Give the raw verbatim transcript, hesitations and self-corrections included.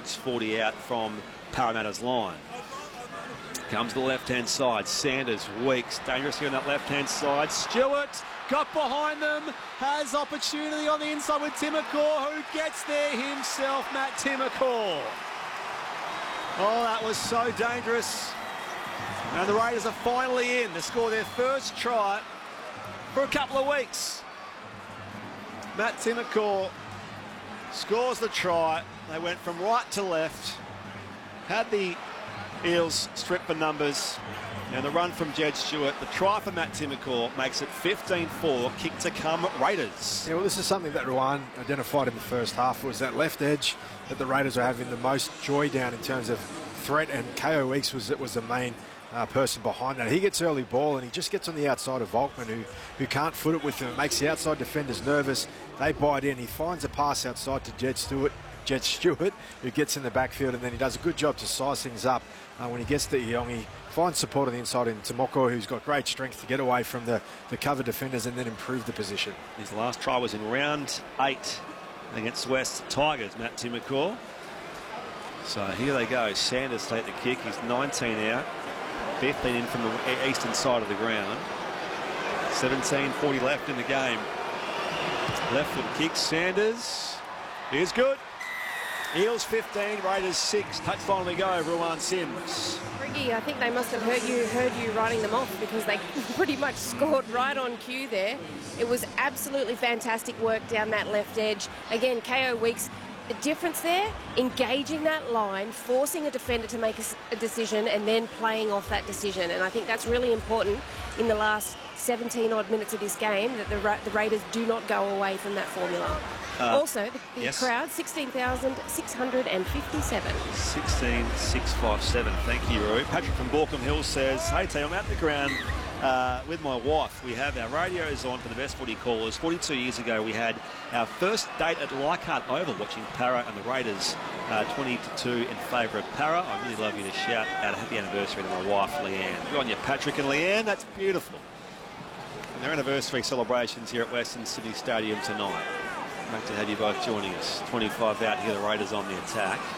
yards, forty out from Parramatta's line. Comes to the left-hand side. Sanders, Weeks, dangerous here on that left-hand side. Stewart got behind them, has opportunity on the inside with Timokor, who gets there himself, Matt Timokor. Oh, that was so dangerous. And the Raiders are finally in to score their first try for a couple of weeks. Matt Timokor scores the try. They went from right to left, had the Eels stripped for numbers, and the run from Jed Stewart. The try for Matt Timokor makes it fifteen four, kick to come Raiders. Yeah, well, this is something that Ruan identified in the first half, was that left edge that the Raiders are having the most joy down in terms of threat, and K O Weeks was, was the main uh, person behind that. He gets early ball and he just gets on the outside of Volkman, who, who can't foot it with him. It makes the outside defenders nervous. They bite in. He finds a pass outside to Jed Stewart. Jed Stewart, who gets in the backfield, and then he does a good job to size things up uh, when he gets to Young. He finds support on the inside in Timokor, who's got great strength to get away from the, the cover defenders and then improve the position. His last try was in round eight against West Tigers, Matt Timokor. So here they go. Sanders take the kick. He's nineteen out, fifteen in from the eastern side of the ground. seventeen forty left in the game. Left foot kick. Sanders is good. Eels fifteen, Raiders six. Touchline we go, Ruan Sims. Ricky, I think they must have heard you heard you writing them off, because they pretty much scored right on cue there. It was absolutely fantastic work down that left edge. Again, K O Weeks, the difference there, engaging that line, forcing a defender to make a, a decision and then playing off that decision. And I think that's really important in the last seventeen odd minutes of this game, that the, Ra the Raiders do not go away from that formula. Uh, also, the, the yes. crowd, sixteen thousand six hundred fifty-seven. sixteen six fifty-seven. Thank you, Roo. Patrick from Borkham Hill says, hey, team, I'm at the ground uh, with my wife. We have our radios on for the best footy callers. forty-two years ago, we had our first date at Leichhardt Oval watching Para and the Raiders, uh, twenty to two in favour of Para. I really love you to shout out a happy anniversary to my wife, Leanne. Good on you, Patrick and Leanne. That's beautiful. And their anniversary celebrations here at Western Sydney Stadium tonight. Great to have you both joining us. twenty-five out here, the Raiders on the attack.